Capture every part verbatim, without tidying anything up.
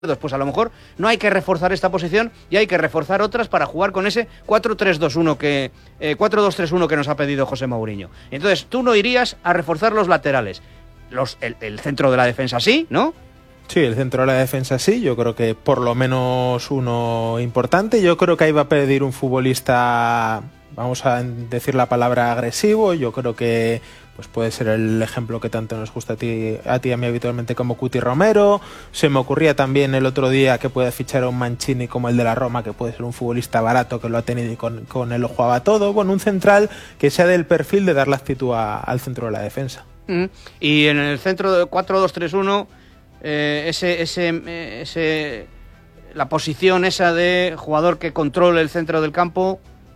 pues a lo mejor no hay que reforzar esta posición y hay que reforzar otras para jugar con ese cuatro tres dos uno que eh, cuatro dos tres uno que nos ha pedido José Mourinho. Entonces tú no irías a reforzar los laterales, los el, el centro de la defensa sí, ¿no? Sí, el centro de la defensa sí, yo creo que por lo menos uno importante. Yo creo que ahí va a pedir un futbolista, vamos a decir la palabra agresivo. Yo creo que pues puede ser el ejemplo que tanto nos gusta a ti, a ti y a mí habitualmente, como Cuti Romero. Se me ocurría también el otro día que puede fichar a un Mancini como el de la Roma, que puede ser un futbolista barato que lo ha tenido y con, con él lo jugaba todo. Bueno, un central que sea del perfil de dar la actitud a, al centro de la defensa. Mm. Y en el centro de cuatro dos tres uno, eh, ese, ese, ese, la posición esa de jugador que controle el centro del campo.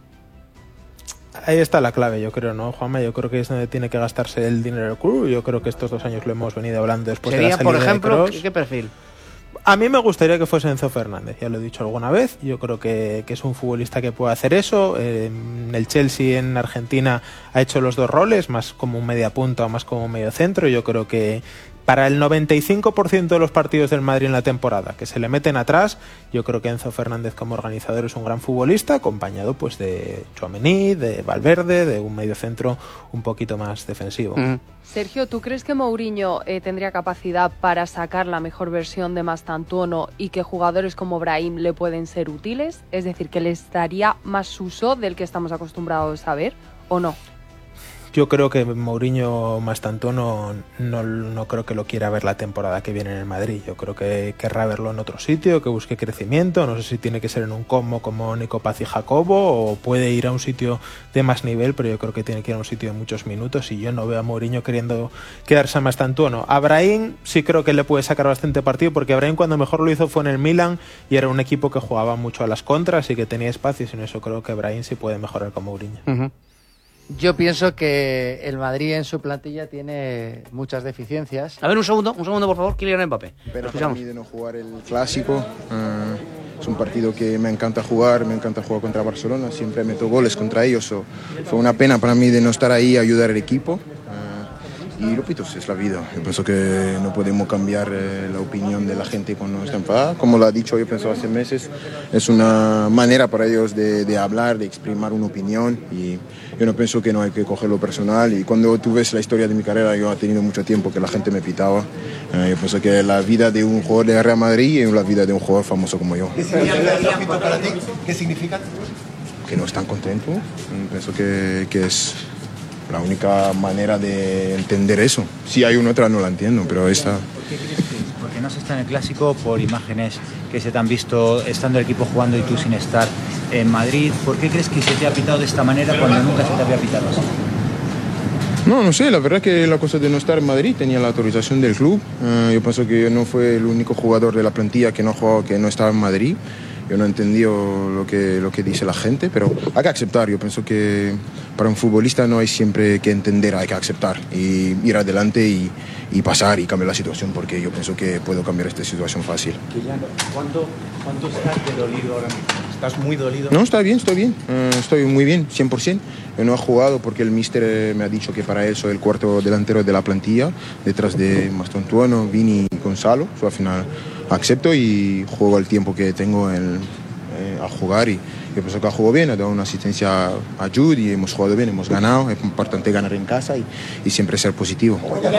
Ahí está la clave, yo creo, ¿no, Juanma? Yo creo que es donde tiene que gastarse el dinero del club. Yo creo que estos dos años lo hemos venido hablando después de la salida por ejemplo, de Kroos. ¿qué perfil? A mí me gustaría que fuese Enzo Fernández, ya lo he dicho alguna vez. Yo creo que, que es un futbolista que puede hacer eso. Eh, el Chelsea en Argentina ha hecho los dos roles, más como un media punta o más como un medio centro. Yo creo que para el noventa y cinco por ciento de los partidos del Madrid en la temporada que se le meten atrás, yo creo que Enzo Fernández como organizador es un gran futbolista, acompañado pues de Tchouaméni, de Valverde, de un mediocentro un poquito más defensivo. Mm. Sergio, ¿tú crees que Mourinho eh, tendría capacidad para sacar la mejor versión de Mastantuono y que jugadores como Brahim le pueden ser útiles? Es decir, ¿que les daría más uso del que estamos acostumbrados a ver o no? Yo creo que Mourinho Mastantuono no, no creo que lo quiera ver la temporada que viene en el Madrid. Yo creo que querrá verlo en otro sitio, que busque crecimiento. No sé si tiene que ser en un Como como Nico Paz y Jacobo, o puede ir a un sitio de más nivel, pero yo creo que tiene que ir a un sitio de muchos minutos, y yo no veo a Mourinho queriendo quedarse a Mastantuono. A Brahim sí creo que le puede sacar bastante partido, porque Brahim cuando mejor lo hizo fue en el Milan y era un equipo que jugaba mucho a las contras y que tenía espacios, y en eso creo que Brahim sí puede mejorar con Mourinho. Uh-huh. Yo pienso que el Madrid en su plantilla tiene muchas deficiencias. A ver, un segundo, un segundo por favor, Kylian Mbappé. Pero para mí de no jugar el clásico, uh, es un partido que me encanta jugar, me encanta jugar contra Barcelona, siempre meto goles contra ellos. So, fue una pena para mí de no estar ahí a ayudar al equipo. Uh, y repito, es la vida. Yo pienso que no podemos cambiar eh, la opinión de la gente cuando está enfadada. Como lo ha dicho, yo pienso hace meses, es una manera para ellos de, de hablar, de exprimir una opinión, y yo no pienso que no hay que cogerlo personal. Y cuando tú ves la historia de mi carrera, yo he tenido mucho tiempo que la gente me pitaba. Uh, yo pienso que la vida de un jugador de Real Madrid es la vida de un jugador famoso como yo. ¿Qué significa para ti? ¿Qué significa? Que no están contentos. Pienso que, que es la única manera de entender eso. Si hay una otra no la entiendo, pero esta... ¿Por qué crees que es? Porque no se está en el Clásico, por imágenes que se te han visto estando el equipo jugando y tú sin estar en Madrid. ¿Por qué crees que se te ha pitado de esta manera cuando nunca se te había pitado así? No, no sé, la verdad que la cosa de no estar en Madrid tenía la autorización del club. Uh, yo pienso que yo no fue el único jugador de la plantilla que no jugaba, que no estaba en Madrid. Yo no he entendido lo que, lo que dice la gente, pero hay que aceptar. Yo pienso que para un futbolista no hay siempre que entender, hay que aceptar y ir adelante y, y pasar y cambiar la situación, porque yo pienso que puedo cambiar esta situación fácil. ¿Cuánto, cuánto estás de dolido ahora mismo? ¿Estás muy dolido? No, está bien, estoy bien. Uh, estoy muy bien, cien por ciento. Yo no he jugado porque el míster me ha dicho que para él soy el cuarto delantero de la plantilla, detrás de Mastantuono, Vini y Gonzalo. So, al final acepto y juego el tiempo que tengo el, eh, a jugar, y yo pienso que ha jugado bien, ha dado una asistencia a Jude y hemos jugado bien, hemos ganado. Es importante ganar en casa y, y siempre ser positivo.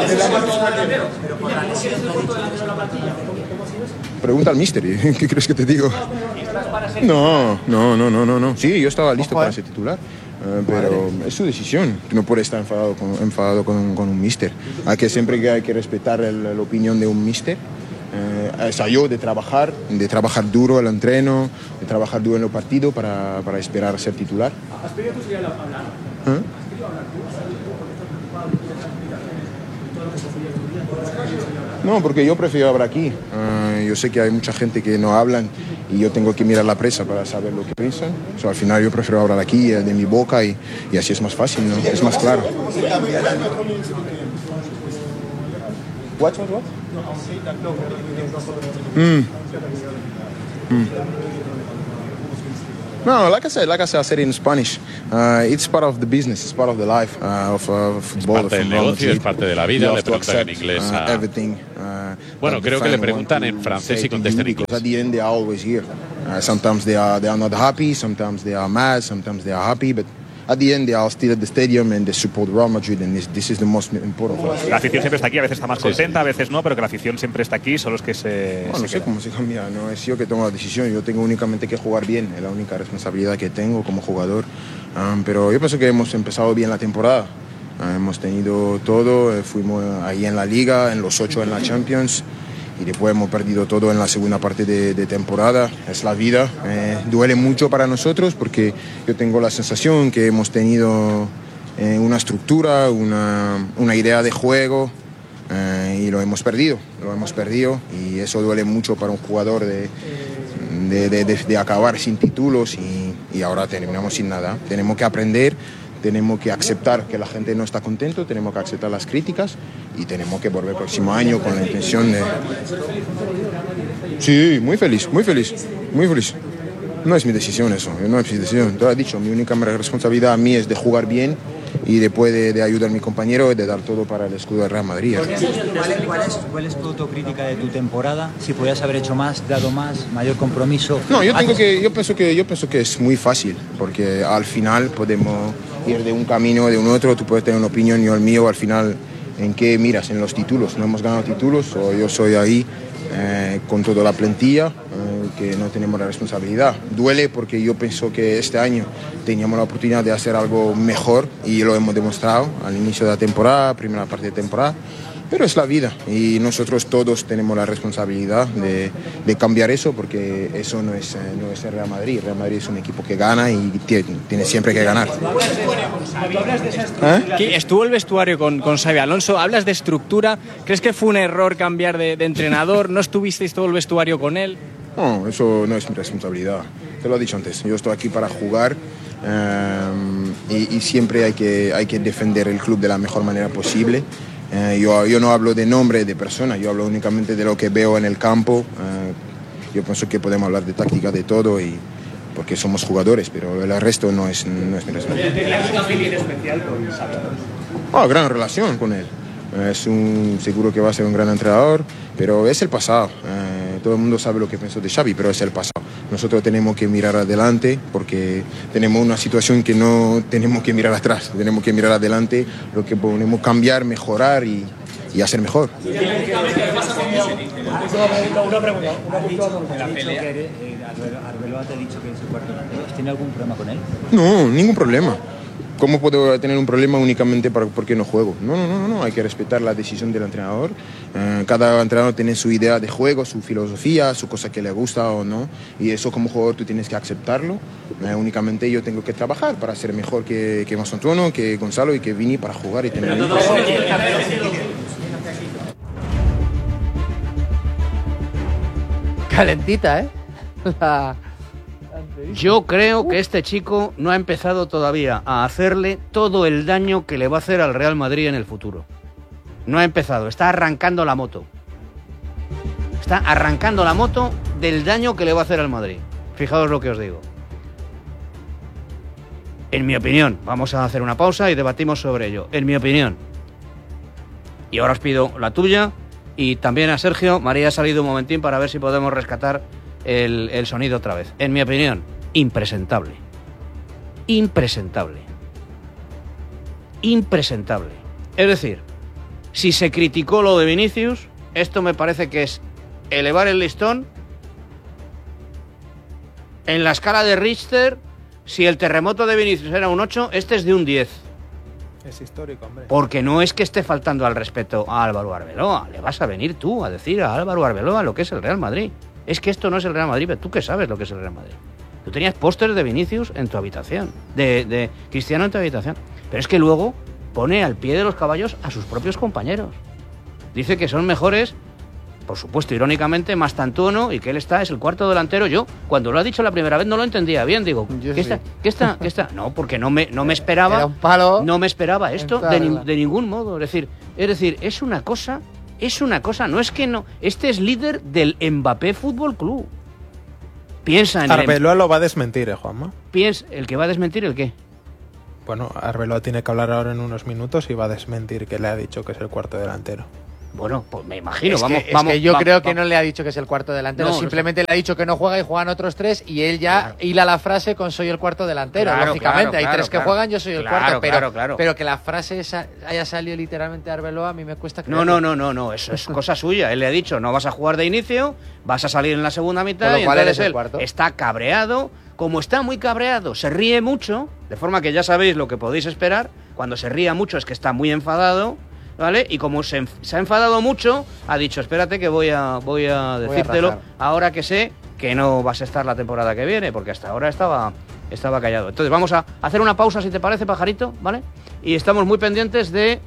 Pregunta al míster, ¿qué crees que te digo? No, no, no, no, no, no. Sí, yo estaba listo para ser titular. Uh, pero es su decisión. No puede estar enfadado con, enfadado con, con un míster. Hay que siempre que hay que respetar el, la opinión de un míster. Eh, es a yo de trabajar, de trabajar duro el entreno, de trabajar duro en el partido para, para esperar a ser titular. ¿Has pedido tu sería hablar? ¿Eh? No, porque yo prefiero hablar aquí. Uh, yo sé que hay mucha gente que no hablan y yo tengo que mirar la prensa para saber lo que piensan. O sea, al final yo prefiero hablar aquí, de mi boca, y, y así es más fácil, ¿no? Es más claro. What, what, what? Mm. Mm. No, like I said, like I said, I said it in Spanish. Uh, it's part of the business, it's part of the life uh, of uh, football. Es parte del negocio, es parte de la vida. Le preguntan en inglés a, uh, everything. Uh, Bueno, creo que le preguntan en francés y contesta en inglés. At the end, they are always here. Uh, sometimes they are they are not happy, sometimes they are mad, sometimes they are happy, but at the end they are still at the stadium and they support Real Madrid, and this, this is the most important for us. La afición siempre está aquí, a veces está más contenta, a veces no, pero que la afición siempre está aquí, son los que se... Bueno, se no sé quedan. cómo se cambia, no es yo que tomo la decisión, yo tengo únicamente que jugar bien, es la única responsabilidad que tengo como jugador, um, pero yo pienso que hemos empezado bien la temporada, uh, hemos tenido todo, eh, fuimos ahí en la Liga, en los ocho en la Champions, y después hemos perdido todo en la segunda parte de, de temporada. Es la vida, eh, duele mucho para nosotros porque yo tengo la sensación que hemos tenido eh, una estructura, una, una idea de juego eh, y lo hemos perdido, lo hemos perdido y eso duele mucho para un jugador de, de, de, de, de acabar sin títulos y, y ahora terminamos sin nada. Tenemos que aprender. Tenemos que aceptar que la gente no está contento, tenemos que aceptar las críticas y tenemos que volver el próximo año con la intención de... Sí, muy feliz, muy feliz, muy feliz. No es mi decisión eso, no es mi decisión. Te lo he dicho, mi única responsabilidad a mí es de jugar bien y después de, de ayudar a mi compañero y de dar todo para el escudo de Real Madrid. ¿Cuál es, cuál, es, ¿Cuál es tu autocrítica de tu temporada? Si podías haber hecho más, dado más, mayor compromiso. No, yo tengo que, yo pienso que, yo pienso que es muy fácil, porque al final podemos ir de un camino o de un otro, tú puedes tener una opinión, yo el mío, al final, ¿en qué miras? En los títulos, no hemos ganado títulos, o yo soy ahí eh, con toda la plantilla, eh, que no tenemos la responsabilidad. Duele porque yo pienso que este año teníamos la oportunidad de hacer algo mejor y lo hemos demostrado al inicio de la temporada, primera parte de temporada. Pero es la vida y nosotros todos tenemos la responsabilidad de, de cambiar eso porque eso no es, no es el Real Madrid. El Real Madrid es un equipo que gana y tiene, tiene siempre que ganar. ¿Eh? Estuvo el vestuario con, con Xabi Alonso, hablas de estructura, ¿crees que fue un error cambiar de, de entrenador? ¿No estuvisteis todo el vestuario con él? No, eso no es mi responsabilidad, te lo he dicho antes, yo estoy aquí para jugar um, y, y siempre hay que, hay que defender el club de la mejor manera posible. Eh, yo, yo no hablo de nombre de persona, yo hablo únicamente de lo que veo en el campo. Eh, yo pienso que podemos hablar de táctica, de todo, y, porque somos jugadores, pero el resto no es, no es mi responsabilidad. ¿Tienes una opinión especial con Xabi Alonso? Oh, gran relación con él. Es un, seguro que va a ser un gran entrenador, pero es el pasado. Eh, todo el mundo sabe lo que pienso de Xavi, pero es el pasado. Nosotros tenemos que mirar adelante porque tenemos una situación que no tenemos que mirar atrás, tenemos que mirar adelante, lo que podemos cambiar, mejorar y, y hacer mejor. Una pregunta. La pelea. Arbeloa te ha dicho que es el cuarto delantero. ¿Tiene algún problema con él? No, ningún problema. ¿Cómo puedo tener un problema únicamente para, porque no juego? No, no, no, no, hay que respetar la decisión del entrenador. Eh, cada entrenador tiene su idea de juego, su filosofía, su cosa que le gusta o no, y eso como jugador tú tienes que aceptarlo. Eh, únicamente yo tengo que trabajar para ser mejor que, que Mastantuono, que Gonzalo y que Vini para jugar y tener... Calentita, ¿eh? La... Yo creo que este chico no ha empezado todavía a hacerle todo el daño que le va a hacer al Real Madrid en el futuro. No ha empezado, está arrancando la moto. Está arrancando la moto del daño que le va a hacer al Madrid. Fijaos lo que os digo. En mi opinión, vamos a hacer una pausa y debatimos sobre ello. En mi opinión. Y ahora os pido la tuya y también a Sergio. María ha salido un momentín para ver si podemos rescatar el, el sonido otra vez. En mi opinión, impresentable. Impresentable. Impresentable. Es decir, si se criticó lo de Vinicius, esto me parece que es elevar el listón. En la escala de Richter, si el terremoto de Vinicius era un ocho, este es de un diez. Es histórico, hombre. Porque no es que esté faltando al respeto a Álvaro Arbeloa. Le vas a venir tú a decir a Álvaro Arbeloa lo que es el Real Madrid. Es que esto no es el Real Madrid, pero tú que sabes lo que es el Real Madrid. Tú tenías pósters de Vinicius en tu habitación, de, de Cristiano en tu habitación. Pero es que luego pone al pie de los caballos a sus propios compañeros. Dice que son mejores, por supuesto, irónicamente, Mastantuono, y que él está, es el cuarto delantero. Yo, cuando lo ha dicho la primera vez, no lo entendía bien. Digo, Yo ¿qué sí. está? ¿Qué está? ¿Qué está? No, porque no me, no me esperaba. Era un palo. No me esperaba esto Entra, de, ni- ¿verdad? de ningún modo. Es decir, es decir, es una cosa, es una cosa. No es que no. Este es líder del Mbappé Fútbol Club. Piensa en el, Arbeloa lo va a desmentir, ¿eh, Juanma? piensa, el que va a desmentir el qué. Bueno, Arbeloa tiene que hablar ahora en unos minutos y va a desmentir que le ha dicho que es el cuarto delantero. Bueno, pues me imagino. Es vamos, que, es vamos, que yo vamos, creo vamos. que no le ha dicho que es el cuarto delantero, No, no simplemente le ha dicho que no juega y juegan otros tres y él ya Claro. hila la frase con soy el cuarto delantero. Claro, Lógicamente, claro, hay claro, tres que claro. juegan, yo soy el Claro, cuarto, pero, claro, claro. pero que la frase esa haya salido literalmente de Arbeloa a mí me cuesta No, creerlo. no, no, no, no, eso es cosa suya. Él le ha dicho, no vas a jugar de inicio, vas a salir en la segunda mitad, Con lo y cual entonces eres el él cuarto. está cabreado. Como está muy cabreado, se ríe mucho, de forma que ya sabéis lo que podéis esperar. Cuando se ría mucho es que está muy enfadado, ¿vale? Y como se, enf- se ha enfadado mucho, ha dicho, espérate que voy a, voy a Voy a decírtelo rajar. ahora que sé que no vas a estar la temporada que viene, porque hasta ahora estaba, estaba callado. Entonces vamos a hacer una pausa, si te parece, Pajarito, ¿vale? Y estamos muy pendientes de...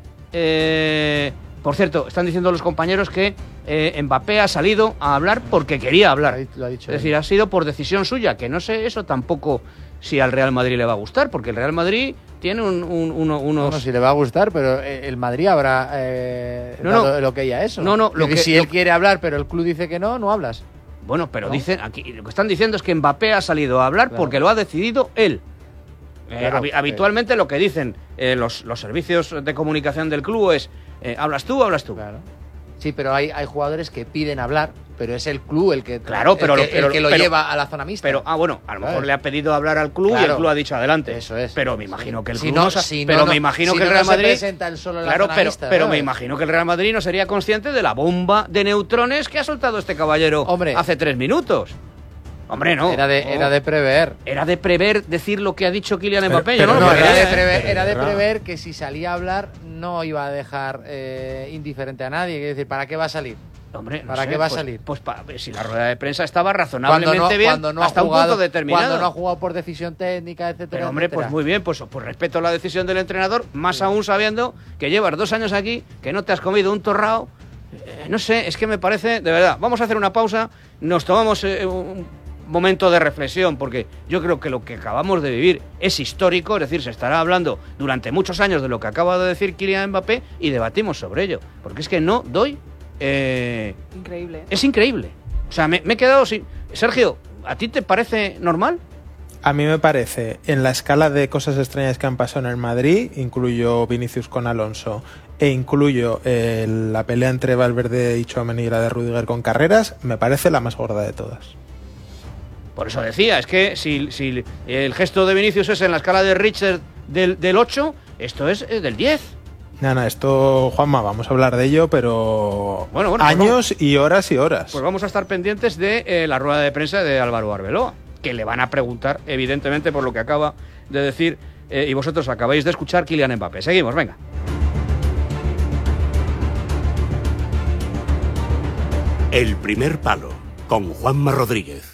Eh, por cierto, están diciendo los compañeros que eh, Mbappé ha salido a hablar porque quería hablar. Lo ha dicho Es él. decir, ha sido por decisión suya, que no sé eso tampoco si al Real Madrid le va a gustar, porque el Real Madrid tiene un, un- uno- unos... No, no, si le va a gustar, pero eh, el Madrid habrá eh, No, dado no. lo que ella eso. No, no, lo Y que- si lo- él quiere hablar, pero el club dice que no, no hablas. Bueno, pero ¿No? dicen aquí, lo que están diciendo es que Mbappé ha salido a hablar Claro. porque lo ha decidido él. Eh, Claro, habi- habitualmente lo que dicen eh, los, los servicios de comunicación del club es, eh, ¿hablas tú o hablas tú? Claro. Sí, pero hay, hay jugadores que piden hablar, pero es el club el que, Claro, el pero que, lo- pero- el que lo pero- lleva a la zona mixta. Pero, ah, bueno, a lo mejor Claro. le ha pedido hablar al club y Claro. el club ha dicho adelante. Eso es. Pero me imagino que el Si club no- no, sa- si no, pero no- me imagino si que el no, Real no se Madrid presenta él solo en la claro, zona pero, mixta, pero ¿no? me imagino que el Real Madrid no sería consciente de la bomba de neutrones que ha soltado este caballero Hombre. hace tres minutos. Hombre, no. Era de, No. era de prever. Era de prever decir lo que ha dicho Kylian Pero- Mbappé. pero Yo no, No, lo era creía, de ¿eh? prever, era de Pero- prever que si salía a hablar no iba a dejar eh, indiferente a nadie. Es decir, ¿para qué va a salir? Hombre, no ¿Para sé, qué va a pues- salir? Pues pa- si la rueda de prensa estaba Cuando razonablemente no, bien cuando no ha hasta jugado, un punto determinado. Cuando no ha jugado por decisión técnica, etcétera, Pero hombre, pues etcétera. muy bien, pues, pues respeto la decisión del entrenador, más aún sabiendo que llevas dos años aquí, que no te has comido un torrao. Eh, no sé, es que me parece, de verdad, vamos a hacer una pausa, nos tomamos eh, un momento de reflexión, porque yo creo que lo que acabamos de vivir es histórico, es decir, se estará hablando durante muchos años de lo que acaba de decir Kylian Mbappé y debatimos sobre ello, porque es que no doy... eh, Increíble. es increíble. O sea, me, me he quedado sin... Sergio, ¿a ti te parece normal? A mí me parece, en la escala de cosas extrañas que han pasado en el Madrid, incluyo Vinicius con Alonso e incluyo eh, la pelea entre Valverde y Tchouaméni y la de Rüdiger con Carreras, me parece la más gorda de todas. Por eso decía, es que si, si el gesto de Vinicius es en la escala de Richard del, del ocho, esto es eh, del diez. Nada, esto, Juanma, vamos a hablar de ello, pero Bueno, bueno, pues años y horas y horas. Pues vamos a estar pendientes de eh, la rueda de prensa de Álvaro Arbeloa, que le van a preguntar, evidentemente, por lo que acaba de decir, eh, y vosotros acabáis de escuchar, Kylian Mbappé. Seguimos, venga. El primer palo, con Juanma Rodríguez.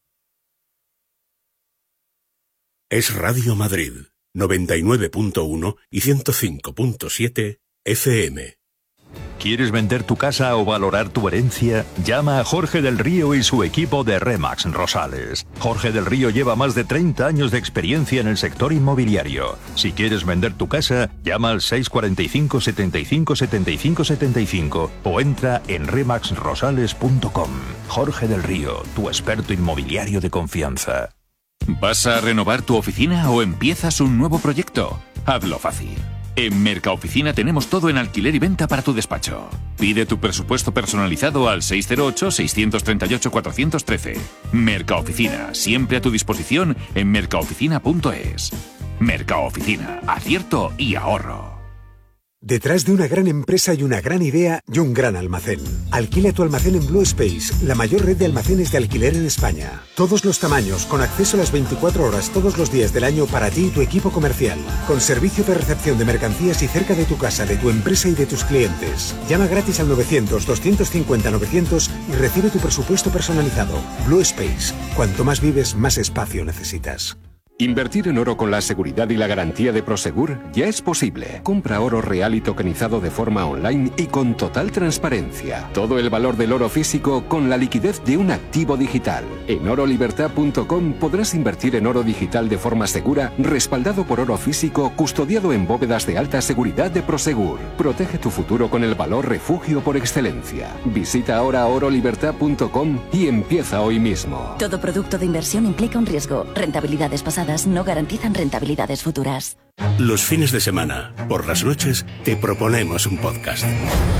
Es Radio Madrid, noventa y nueve punto uno y ciento cinco punto siete F M. ¿Quieres vender tu casa o valorar tu herencia? Llama a Jorge del Río y su equipo de Remax Rosales. Jorge del Río lleva más de treinta años de experiencia en el sector inmobiliario. Si quieres vender tu casa, llama al seis cuatro cinco, setenta y cinco, setenta y cinco, setenta y cinco o entra en remax rosales punto com. Jorge del Río, tu experto inmobiliario de confianza. ¿Vas a renovar tu oficina o empiezas un nuevo proyecto? Hazlo fácil. En Mercaoficina tenemos todo en alquiler y venta para tu despacho. Pide tu presupuesto personalizado al seis cero ocho, seis tres ocho, cuatro uno tres. Mercaoficina, siempre a tu disposición en mercaoficina punto es. Mercaoficina, acierto y ahorro. Detrás de una gran empresa hay una gran idea y un gran almacén. Alquila tu almacén en Blue Space, la mayor red de almacenes de alquiler en España. Todos los tamaños, con acceso a las veinticuatro horas todos los días del año para ti y tu equipo comercial. Con servicio de recepción de mercancías y cerca de tu casa, de tu empresa y de tus clientes. Llama gratis al novecientos, doscientos cincuenta, novecientos y recibe tu presupuesto personalizado. Blue Space. Cuanto más vives, más espacio necesitas. Invertir en oro con la seguridad y la garantía de Prosegur ya es posible. Compra oro real y tokenizado de forma online y con total transparencia. Todo el valor del oro físico con la liquidez de un activo digital. En oro libertad punto com podrás invertir en oro digital de forma segura, respaldado por oro físico, custodiado en bóvedas de alta seguridad de Prosegur. Protege tu futuro con el valor refugio por excelencia. Visita ahora oro libertad punto com y empieza hoy mismo. Todo producto de inversión implica un riesgo. Rentabilidades pasadas no garantizan rentabilidades futuras. Los fines de semana, por las noches, te proponemos un podcast.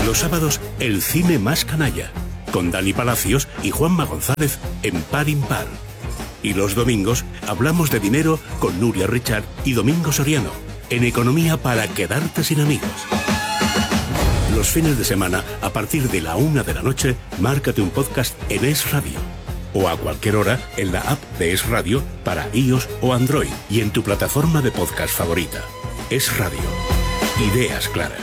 Los sábados, el cine más canalla, con Dani Palacios y Juanma González en Par Impar. Y los domingos, hablamos de dinero con Nuria Richard y Domingo Soriano, en Economía para quedarte sin amigos. Los fines de semana, a partir de la una de la noche, márcate un podcast en Es Radio. O a cualquier hora en la app de Es Radio para iOS o Android y en tu plataforma de podcast favorita. Es Radio. Ideas claras.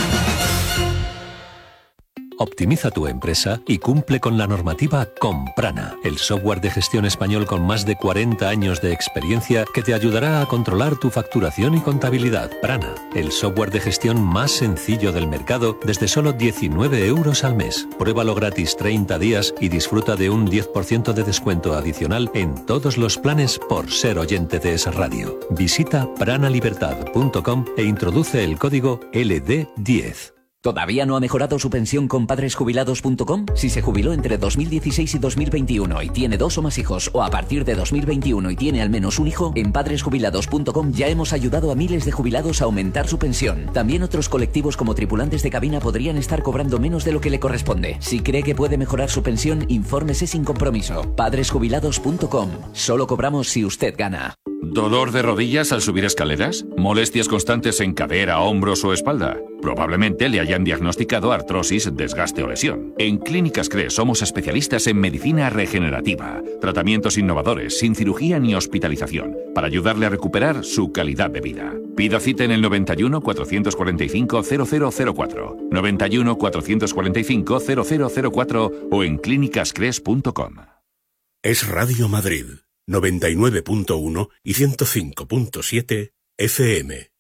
Optimiza tu empresa y cumple con la normativa con Prana, el software de gestión español con más de cuarenta años de experiencia que te ayudará a controlar tu facturación y contabilidad. Prana, el software de gestión más sencillo del mercado desde solo diecinueve euros al mes. Pruébalo gratis treinta días y disfruta de un diez por ciento de descuento adicional en todos los planes por ser oyente de Es Radio. Visita pranalibertad punto com e introduce el código L D diez. ¿Todavía no ha mejorado su pensión con padres jubilados punto com? Si se jubiló entre dos mil dieciséis y dos mil veintiuno y tiene dos o más hijos, o a partir de dos mil veintiuno y tiene al menos un hijo, en padres jubilados punto com ya hemos ayudado a miles de jubilados a aumentar su pensión. También otros colectivos como tripulantes de cabina podrían estar cobrando menos de lo que le corresponde. Si cree que puede mejorar su pensión, infórmese sin compromiso. padres jubilados punto com. Solo cobramos si usted gana. ¿Dolor de rodillas al subir escaleras? ¿Molestias constantes en cadera, hombros o espalda? Probablemente le hayan diagnosticado artrosis, desgaste o lesión. En Clínicas Cres somos especialistas en medicina regenerativa, tratamientos innovadores, sin cirugía ni hospitalización, para ayudarle a recuperar su calidad de vida. Pida cita en el noventa y uno, cuatrocientos cuarenta y cinco, cero cero cero cuatro, noventa y uno, cuatrocientos cuarenta y cinco, cero cero cero cuatro o en clínicas cres punto com. Es Radio Madrid, noventa y nueve punto uno y ciento cinco punto siete F M.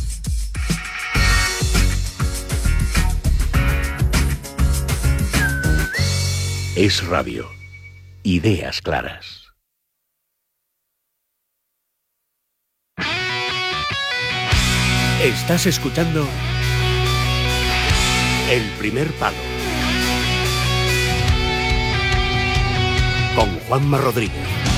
Es Radio. Ideas claras. Estás escuchando El Primer Palo con Juanma Rodríguez.